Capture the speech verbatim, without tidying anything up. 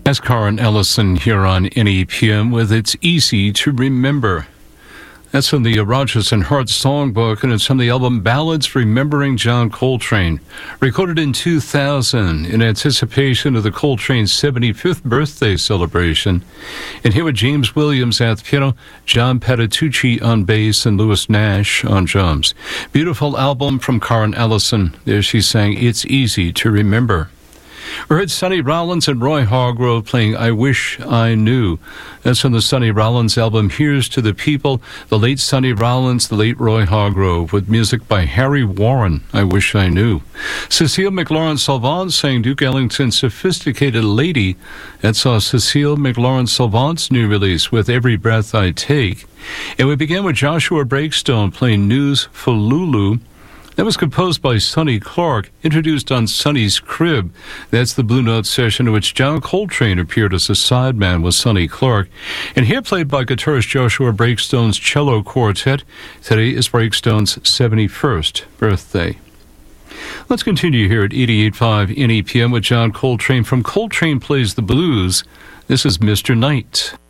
That's Karen Ellison here on N E P M with It's Easy to Remember. That's from the Rodgers and Hart Songbook, and it's from the album Ballads Remembering John Coltrane, recorded in two thousand in anticipation of the Coltrane's seventy-fifth birthday celebration. And here with James Williams at the piano, John Patitucci on bass, and Louis Nash on drums. Beautiful album from Karen Ellison. There she sang It's Easy to Remember. We heard Sonny Rollins and Roy Hargrove playing I Wish I Knew. That's from the Sonny Rollins album Here's to the People, the late Sonny Rollins, the late Roy Hargrove, with music by Harry Warren, I Wish I Knew. Cecile McLaurin-Salvant sang Duke Ellington's Sophisticated Lady. That saw Cecile McLaurin-Salvant's new release, With Every Breath I Take. And we began with Joshua Breakstone playing News for Lulu. That was composed by Sonny Clark, introduced on Sonny's Crib. That's the Blue Note session in which John Coltrane appeared as a sideman with Sonny Clark. And here played by guitarist Joshua Breakstone's cello quartet. Today is Breakstone's seventy-first birthday. Let's continue here at eighty-eight point five N E P M with John Coltrane from Coltrane Plays the Blues. This is Mister Knight.